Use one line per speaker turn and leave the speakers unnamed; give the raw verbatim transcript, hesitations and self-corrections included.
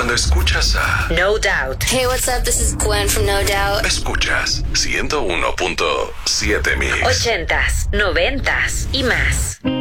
Cuando escuchas a
No Doubt.
Hey, what's up? This is Gwen from No Doubt.
Escuchas ciento uno punto siete Mix.
Ochentas, noventas y más.